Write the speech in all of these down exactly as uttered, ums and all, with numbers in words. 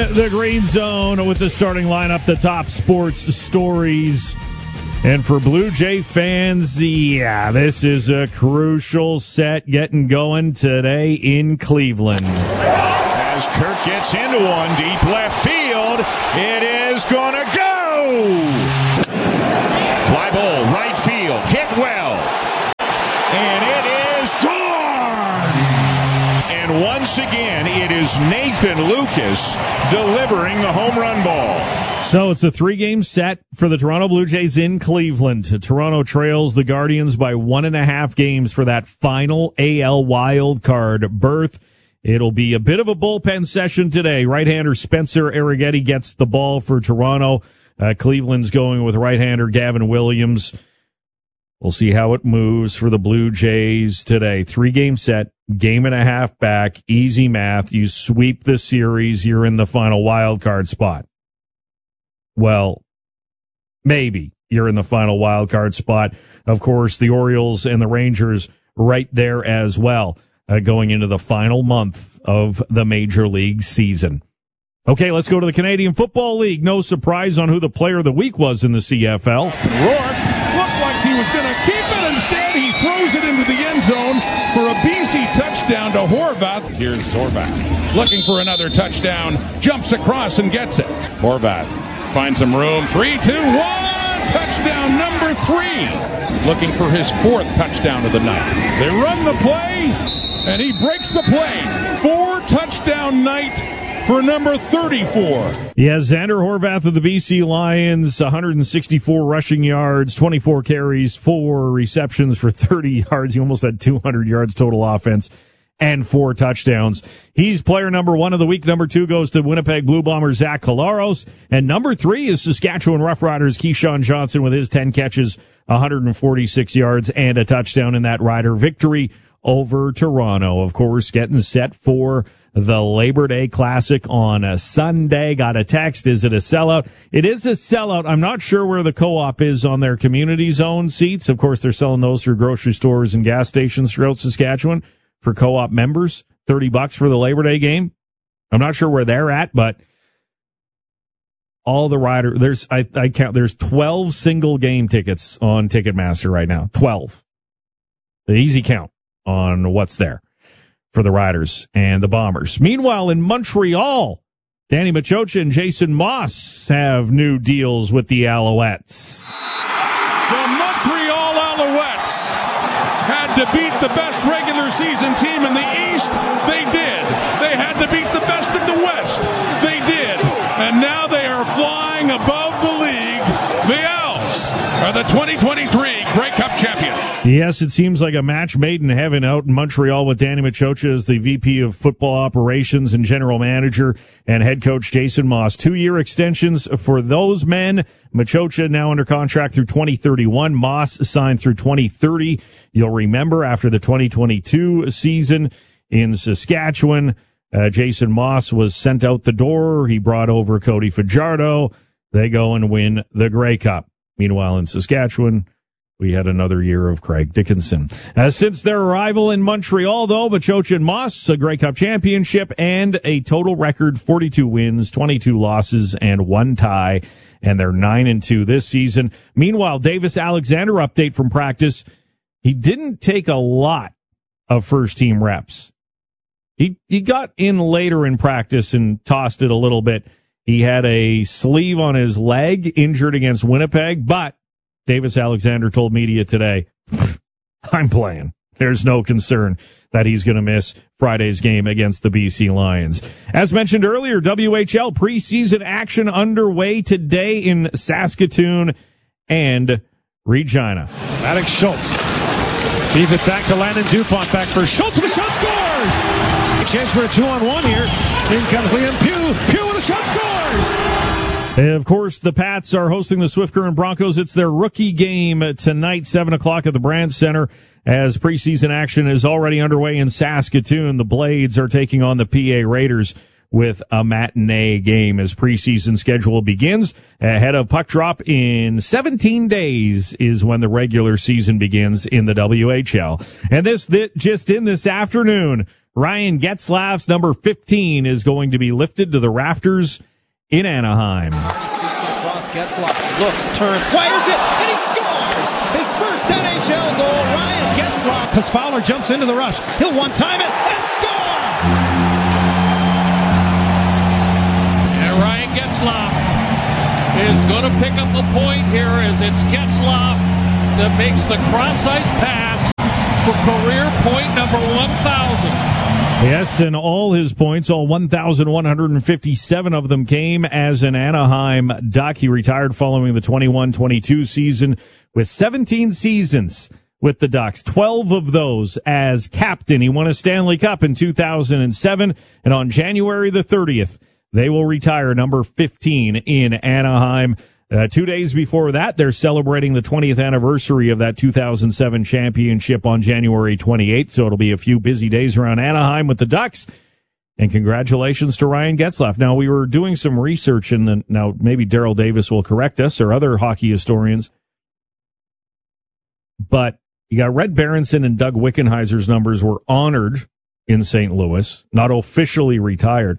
the Green Zone with the starting lineup, the top sports stories. And for Blue Jay fans, yeah, this is a crucial set getting going today in Cleveland. As Kirk gets into one, deep left field, it is going to go! Fly ball, right field, hit well, and it is gone! And once again, it is Nathan Lucas delivering the home run ball. So it's a three-game set for the Toronto Blue Jays in Cleveland. Toronto trails the Guardians by one and a half games for that final A L wild card berth. It'll be a bit of a bullpen session today. Right-hander Spencer Arrighetti gets the ball for Toronto. Uh, Cleveland's going with right-hander Gavin Williams. We'll see how it moves for the Blue Jays today. Three-game set, game and a half back, easy math. You sweep the series, you're in the final wild card spot. Well, maybe you're in the final wild card spot. Of course, the Orioles and the Rangers right there as well, uh, going into the final month of the Major League season. Okay, let's go to the Canadian Football League. No surprise on who the player of the week was in the C F L. Rourke looked like he was going to keep it. Instead, he throws it into the end zone for a B C touchdown to Horvath. Here's Horvath looking for another touchdown. Jumps across and gets it. Horvath finds some room. Three, two, one. Touchdown number three. Looking for his fourth touchdown of the night. They run the play, and he breaks the play. Four touchdown night for number thirty-four. Yeah, Xander Horvath of the B C Lions, one hundred sixty-four rushing yards, twenty-four carries, four receptions for thirty yards. He almost had two hundred yards total offense and four touchdowns. He's player number one of the week. Number two goes to Winnipeg Blue Bombers Zach Collaros. And number three is Saskatchewan Roughriders Keyshawn Johnson with his ten catches, one hundred forty-six yards, and a touchdown in that Rider victory over Toronto. Of course, getting set for the Labor Day Classic on a Sunday. Got a text. Is it a sellout? It is a sellout. I'm not sure where the co-op is on their community zone seats. Of course, they're selling those through grocery stores and gas stations throughout Saskatchewan for co-op members. thirty bucks for the Labor Day game. I'm not sure where they're at, but all the rider, there's, I, I count, there's twelve single game tickets on Ticketmaster right now. twelve. The easy count on what's there for the Riders and the Bombers. Meanwhile, in Montreal, Danny Machocha and Jason Moss have new deals with the Alouettes. The Montreal Alouettes had to beat the best regular season team in the East. They did. They had to beat the best in the West. They did. And now they are flying above the league. The Owls are the twenty twenty-three Grey Cup champions. Yes, it seems like a match made in heaven out in Montreal with Danny Machocha as the V P of Football Operations and General Manager, and head coach Jason Moss. Two-year extensions for those men. Machocha now under contract through twenty thirty-one. Moss signed through twenty thirty. You'll remember after the twenty twenty-two season in Saskatchewan, uh, Jason Moss was sent out the door. He brought over Cody Fajardo. They go and win the Grey Cup. Meanwhile, in Saskatchewan, we had another year of Craig Dickinson. Uh, since their arrival in Montreal, though, Machocha and Moss, a Grey Cup championship and a total record forty-two wins, twenty-two losses, and one tie, and they're nine and two this season. Meanwhile, Davis Alexander update from practice. He didn't take a lot of first-team reps. He he got in later in practice and tossed it a little bit. He had a sleeve on his leg, injured against Winnipeg, but Davis Alexander told media today, I'm playing. There's no concern that he's going to miss Friday's game against the B C Lions. As mentioned earlier, W H L preseason action underway today in Saskatoon and Regina. Maddox Schultz feeds it back to Landon Dupont. Back for Schultz with a shot, scores! A chance for a two-on-one here. In comes Liam Pugh. Pugh with a shot, scores! And of course, the Pats are hosting the Swift Current Broncos. It's their rookie game tonight, seven o'clock at the Brandt Center, as preseason action is already underway in Saskatoon. The Blades are taking on the P A Raiders with a matinee game as preseason schedule begins. Ahead of puck drop in seventeen days is when the regular season begins in the W H L. And this, this just in this afternoon, Ryan Getzlaf's number fifteen is going to be lifted to the rafters in Anaheim. Across Getzlaf, looks, turns, fires it, and he scores! His first N H L goal, Ryan Getzlaf. Because Fowler jumps into the rush. He'll one-time it and score! And Ryan Getzlaf is going to pick up a point here as it's Getzlaf that makes the cross-ice pass for career point number one thousand. Yes, and all his points, all one thousand one hundred fifty-seven of them came as an Anaheim Duck. He retired following the twenty-one twenty-two season with seventeen seasons with the Ducks, twelve of those as captain. He won a Stanley Cup in two thousand seven, and on January the thirtieth, they will retire number fifteen in Anaheim. Uh, two days before that, they're celebrating the twentieth anniversary of that two thousand seven championship on January twenty-eighth, so it'll be a few busy days around Anaheim with the Ducks. And congratulations to Ryan Getzlaf. Now, we were doing some research, and now maybe Daryl Davis will correct us or other hockey historians, but you got Red Berenson and Doug Wickenheiser's numbers were honored in Saint Louis, not officially retired.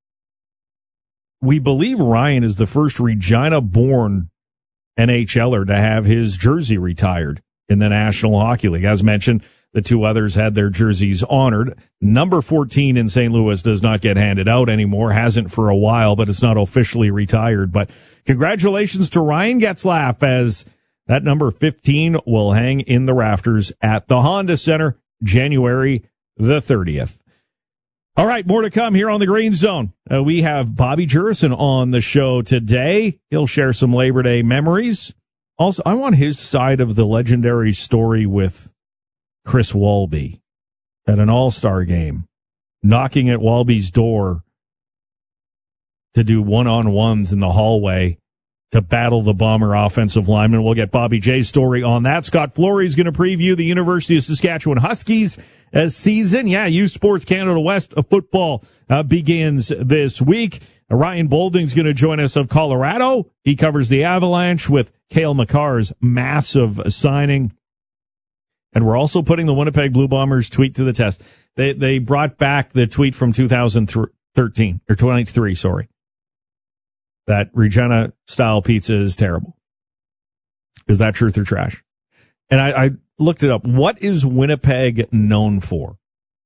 We believe Ryan is the first Regina-born NHLer to have his jersey retired in the National Hockey League. As mentioned, the two others had their jerseys honored. Number fourteen in Saint Louis does not get handed out anymore, hasn't for a while, but it's not officially retired. But congratulations to Ryan Getzlaf, as that number fifteen will hang in the rafters at the Honda Center January the thirtieth. All right, more to come here on the Green Zone. Uh, we have Bobby Jurison on the show today. He'll share some Labor Day memories. Also, I want his side of the legendary story with Chris Walby at an All-Star game, knocking at Walby's door to do one-on-ones in the hallway to battle the Bomber offensive lineman. We'll get Bobby J's story on that. Scott Flory is going to preview the University of Saskatchewan Huskies as season. Yeah, U Sports Canada West football uh, begins this week. Uh, Ryan Bolding's going to join us of Colorado. He covers the Avalanche with Cale Makar's massive signing. And we're also putting the Winnipeg Blue Bombers tweet to the test. They they brought back the tweet from two thousand thirteen, or twenty-three, sorry, that Regina-style pizza is terrible. Is that truth or trash? And I, I looked it up. What is Winnipeg known for?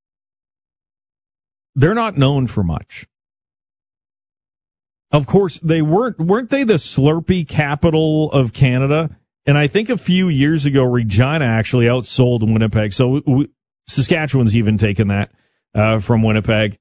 They're not known for much. Of course, they weren't, weren't they the Slurpee capital of Canada? And I think a few years ago, Regina actually outsold Winnipeg. So we, Saskatchewan's even taken that uh, from Winnipeg.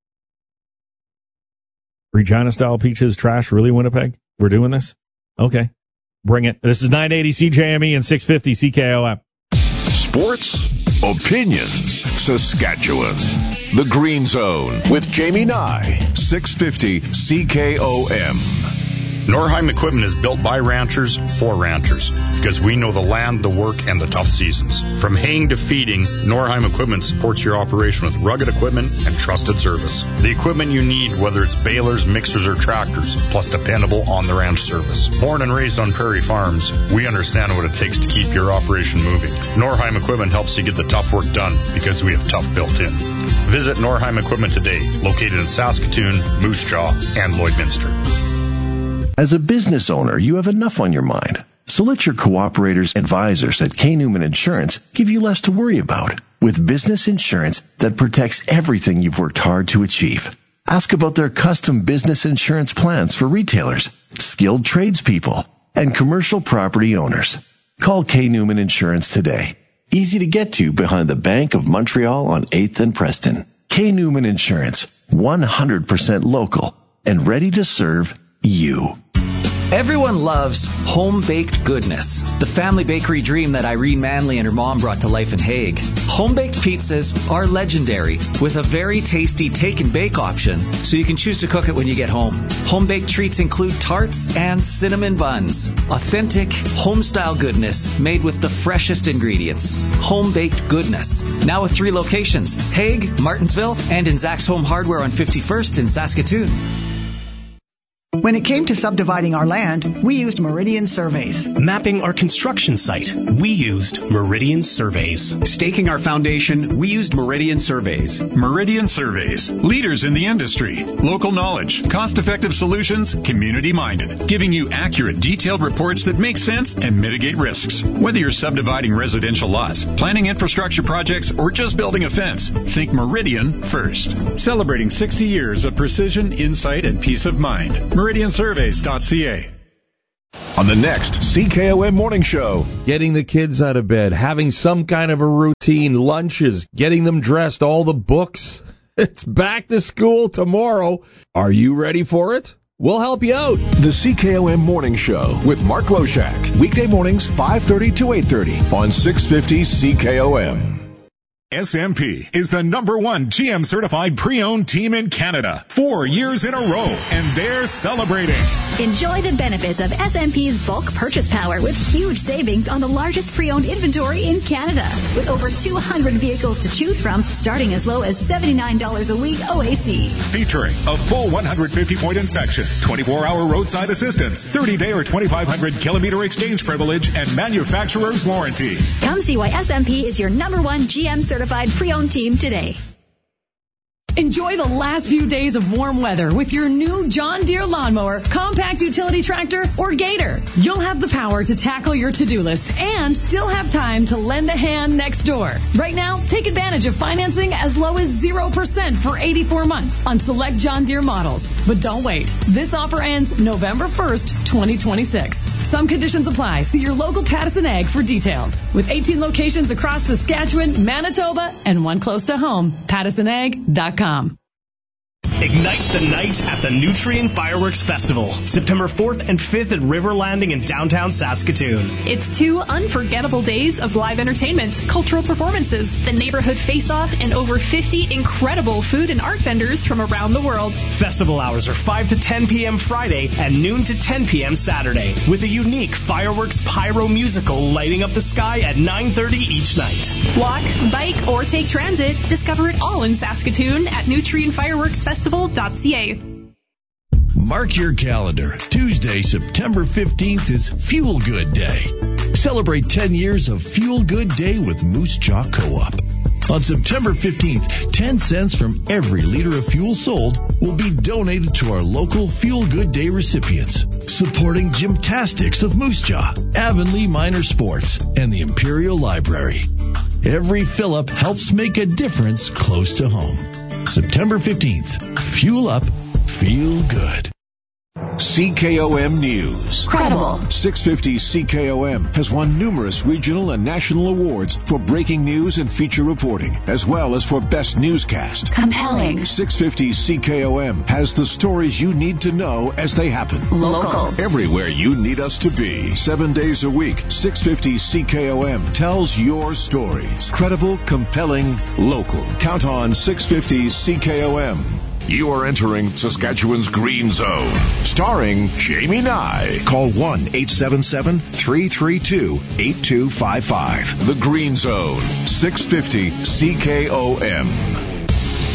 Regina-style pizza is trash, really, Winnipeg? We're doing this? Okay. Bring it. This is nine eighty C J M E and six fifty C K O M. Sports, opinion, Saskatchewan. The Green Zone with Jamie Nye, six fifty C K O M. Norheim Equipment is built by ranchers for ranchers because we know the land, the work, and the tough seasons. From haying to feeding, Norheim Equipment supports your operation with rugged equipment and trusted service. The equipment you need, whether it's balers, mixers, or tractors, plus dependable on-the-ranch service. Born and raised on prairie farms, we understand what it takes to keep your operation moving. Norheim Equipment helps you get the tough work done because we have tough built in. Visit Norheim Equipment today, located in Saskatoon, Moose Jaw, and Lloydminster. As a business owner, you have enough on your mind. So let your cooperators advisors at K. Newman Insurance give you less to worry about with business insurance that protects everything you've worked hard to achieve. Ask about their custom business insurance plans for retailers, skilled tradespeople, and commercial property owners. Call K. Newman Insurance today. Easy to get to behind the Bank of Montreal on eighth and Preston. K. Newman Insurance, one hundred percent local and ready to serve you. Everyone loves home-baked goodness, the family bakery dream that Irene Manley and her mom brought to life in Hague. Home-baked pizzas are legendary, with a very tasty take-and-bake option, so you can choose to cook it when you get home. Home-baked treats include tarts and cinnamon buns. Authentic, home-style goodness made with the freshest ingredients. Home-baked goodness. Now with three locations, Hague, Martinsville, and in Zach's Home Hardware on fifty-first in Saskatoon. When it came to subdividing our land, we used Meridian Surveys. Mapping our construction site, we used Meridian Surveys. Staking our foundation, we used Meridian Surveys. Meridian Surveys, leaders in the industry. Local knowledge, cost-effective solutions, community-minded, giving you accurate, detailed reports that make sense and mitigate risks. Whether you're subdividing residential lots, planning infrastructure projects, or just building a fence, think Meridian first. Celebrating sixty years of precision, insight, and peace of mind. Meridian Surveys dot C A. On the next C K O M Morning Show. Getting the kids out of bed, having some kind of a routine, lunches, getting them dressed, all the books. It's back to school tomorrow. Are you ready for it? We'll help you out. The C K O M Morning Show with Mark Loshak. Weekday mornings, five thirty to eight thirty on six fifty C K O M. S M P is the number one G M certified pre-owned team in Canada. Four years in a row, and they're celebrating. Enjoy the benefits of S M P's bulk purchase power with huge savings on the largest pre-owned inventory in Canada. With over two hundred vehicles to choose from, starting as low as seventy-nine dollars a week O A C. Featuring a full one hundred fifty point inspection, twenty-four hour roadside assistance, thirty day or twenty-five hundred kilometer exchange privilege, and manufacturer's warranty. Come see why S M P is your number one G M certified pre-owned team today. Enjoy the last few days of warm weather with your new John Deere lawnmower, compact utility tractor, or Gator. You'll have the power to tackle your to-do list and still have time to lend a hand next door. Right now, take advantage of financing as low as zero percent for eighty-four months on select John Deere models. But don't wait. This offer ends November first, twenty twenty-six. Some conditions apply. See your local Pattison Ag for details. With eighteen locations across Saskatchewan, Manitoba, and one close to home, pattison ag dot com. Ignite the night at the Nutrien Fireworks Festival, September fourth and fifth at River Landing in downtown Saskatoon. It's two unforgettable days of live entertainment, cultural performances, the neighborhood face-off, and over fifty incredible food and art vendors from around the world. Festival hours are five to ten p.m. Friday and noon to ten p.m. Saturday, with a unique fireworks pyro musical lighting up the sky at nine thirty each night. Walk, bike, or take transit. Discover it all in Saskatoon at Nutrien Fireworks Festival. Mark your calendar. Tuesday, September fifteenth is Fuel Good Day. Celebrate ten years of Fuel Good Day with Moose Jaw Co-op. On September fifteenth, ten cents from every liter of fuel sold will be donated to our local Fuel Good Day recipients, supporting Gymtastics of Moose Jaw, Avonlea Minor Sports, and the Imperial Library. Every fill-up helps make a difference close to home. September fifteenth. Fuel up. Feel good. C K O M News. Credible. six fifty C K O M has won numerous regional and national awards for breaking news and feature reporting, as well as for best newscast. Compelling. six fifty C K O M has the stories you need to know as they happen. Local. Everywhere you need us to be. Seven days a week, six fifty C K O M tells your stories. Credible, compelling, local. Count on six fifty C K O M. You are entering Saskatchewan's Green Zone, starring Jamie Nye. Call one eight seven seven, three three two, eight two five five. The Green Zone, six fifty C K O M.